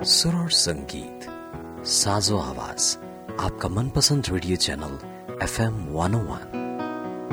सुर और संगीत, साजो आवाज, आपका मनपसंद रेडियो चैनल FM 101